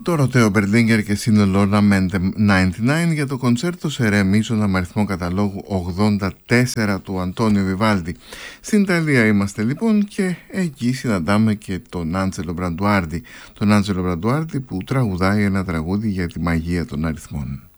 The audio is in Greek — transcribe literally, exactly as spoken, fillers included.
Το Theo Berlinger και σύνολο Ornament ενενήντα εννιά για το κονσέρτο σε ρε μίσονα με αριθμό καταλόγου ογδόντα τέσσερα του Αντώνιο Βιβάλντι. Στην Ιταλία είμαστε λοιπόν και εκεί συναντάμε και τον Άντζελο Μπραντουάρντι. Τον Άντζελο Μπραντουάρντι που τραγουδάει ένα τραγούδι για τη μαγεία των αριθμών.